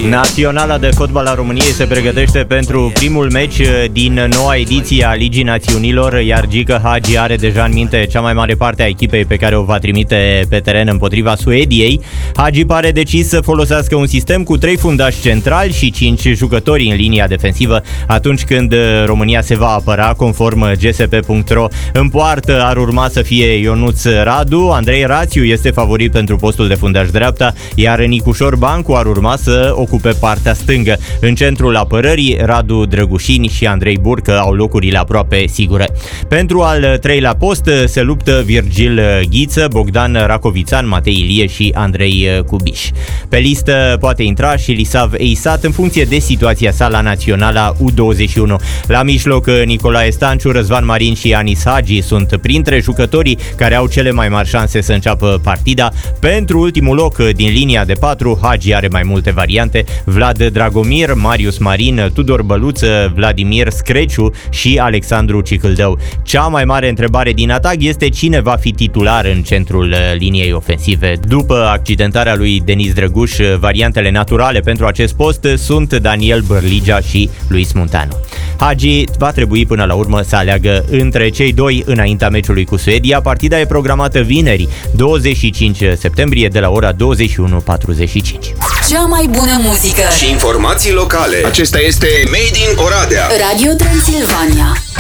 Naționala de fotbal a României se pregătește pentru primul meci din noua ediție a Ligii Națiunilor, iar Gică Hagi are deja în minte cea mai mare parte a echipei pe care o va trimite pe teren împotriva Suediei. Hagi pare decis să folosească un sistem cu 3 fundași centrali și 5 jucători în linia defensivă atunci când România se va apăra, conform gsp.ro. În poartă ar urma să fie Ionuț Radu, Andrei Rațiu este favorit pentru postul de fundaș dreapta, iar Nicușor Bancu ar urma să ocupe partea stângă. În centrul apărării, Radu Drăgușini și Andrei Burcă au locurile aproape sigure. Pentru al treilea post se luptă Virgil Ghiță, Bogdan Racovițan, Matei Ilie și Andrei Cubiș. Pe listă poate intra și Lisav Eisat în funcție de situația sa la Naționala U21. La mijloc, Nicolae Stanciu, Răzvan Marin și Anis Hagi sunt printre jucătorii care au cele mai mari șanse să înceapă partida. Pentru ultimul loc din linia de 4, Hagi are mai multe variante: Vlad Dragomir, Marius Marin, Tudor Băluță, Vladimir Screciu și Alexandru Cicâldău. Cea mai mare întrebare din atac este cine va fi titular în centrul liniei ofensive. După accidentarea lui Denis Drăguș, variantele naturale pentru acest post sunt Daniel Bărligea și Luis Munteanu. Hagi va trebui până la urmă să aleagă între cei doi înaintea meciului cu Suedia. Partida e programată vineri, 25 septembrie, de la ora 21:45. Cea mai bună muzică și informații locale. Acesta este Made in Oradea. Radio Transilvania.